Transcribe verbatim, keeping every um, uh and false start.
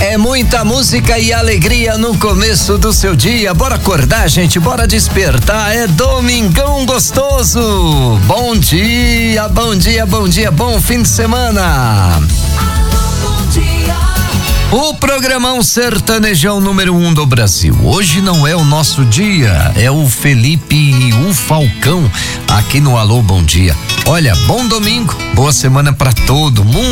É muita música e alegria no começo do seu dia. Bora acordar, gente, bora despertar. É domingão gostoso. Bom dia, bom dia, bom dia, bom fim de semana. O programão Sertanejão número um do Brasil. Hoje não é o nosso dia, é o Felipe e o Falcão aqui no Alô Bom Dia. Olha, bom domingo, boa semana pra todo mundo.